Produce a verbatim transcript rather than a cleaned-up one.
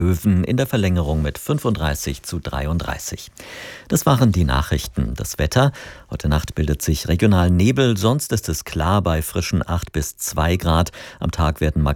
Löwen in der Verlängerung mit fünfunddreißig zu dreiunddreißig. Das waren die Nachrichten. Das Wetter: Heute Nacht bildet sich regional Nebel, sonst ist es klar bei frischen acht bis zwei Grad. Am Tag werden